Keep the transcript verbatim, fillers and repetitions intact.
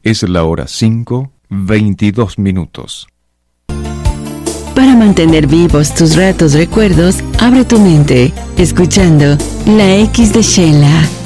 Es la hora cinco, veintidós minutos. Para mantener vivos tus ratos recuerdos, abre tu mente, escuchando La X de Sheila.